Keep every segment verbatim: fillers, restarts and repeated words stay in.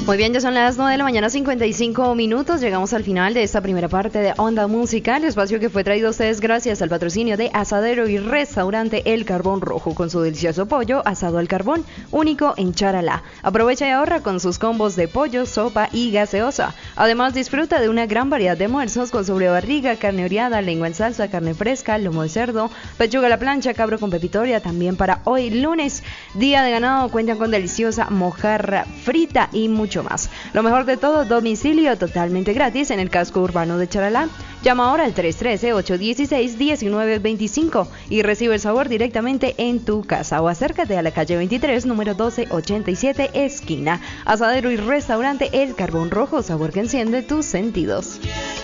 Muy bien, ya son las nueve de la mañana, cincuenta y cinco minutos. Llegamos al final de esta primera parte de Onda Musical, espacio que fue traído a ustedes gracias al patrocinio de Asadero y Restaurante El Carbón Rojo, con su delicioso pollo asado al carbón, único en Charalá. Aprovecha y ahorra con sus combos de pollo, sopa y gaseosa. Además, disfruta de una gran variedad de almuerzos con sobrebarriga, carne oreada, lengua en salsa, carne fresca, lomo de cerdo, pechuga a la plancha, cabro con pepitoria. También para hoy, lunes, día de ganado, cuentan con deliciosa mojarra frita y mucho más. Lo mejor de todo, domicilio totalmente gratis en el casco urbano de Charalá. Llama ahora al tres uno tres, ocho uno seis, uno nueve dos cinco y recibe el sabor directamente en tu casa, o acércate a la calle veintitrés, número doce ochenta y siete, esquina. Asadero y Restaurante El Carbón Rojo, sabor que enciende tus sentidos.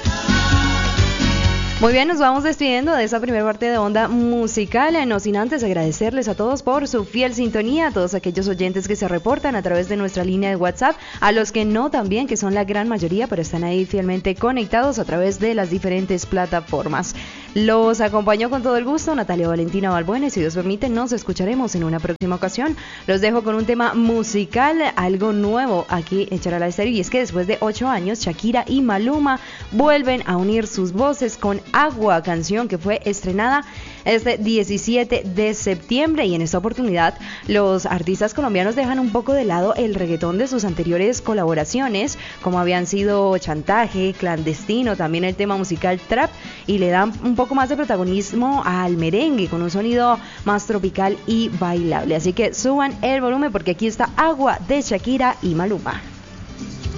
Muy bien, nos vamos despidiendo de esta primera parte de Onda Musical, no sin antes agradecerles a todos por su fiel sintonía, a todos aquellos oyentes que se reportan a través de nuestra línea de WhatsApp, a los que no también, que son la gran mayoría, pero están ahí fielmente conectados a través de las diferentes plataformas. Los acompañó con todo el gusto Natalia Valentina Balbuena, y si Dios permite nos escucharemos en una próxima ocasión. Los dejo con un tema musical, algo nuevo aquí en Charalá Estéreo, y es que después de ocho años Shakira y Maluma vuelven a unir sus voces con Agua, canción que fue estrenada este diecisiete de septiembre, y en esta oportunidad los artistas colombianos dejan un poco de lado el reggaetón de sus anteriores colaboraciones, como habían sido Chantaje, Clandestino, también el tema musical Trap, y le dan un poco más de protagonismo al merengue con un sonido más tropical y bailable. Así que suban el volumen porque aquí está Agua de Shakira y Maluma.